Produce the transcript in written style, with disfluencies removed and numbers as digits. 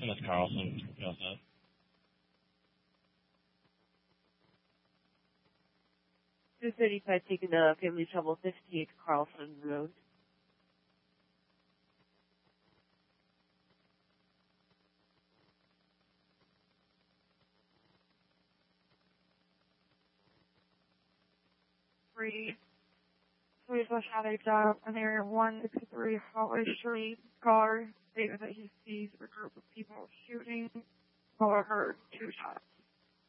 Miss Carlson, go ahead. Two 35 taking the family trouble 58 Carlson Road. Police was had a job on area 163 Holly Street. Caller stated that he sees a group of people shooting. Caller heard 2 shots.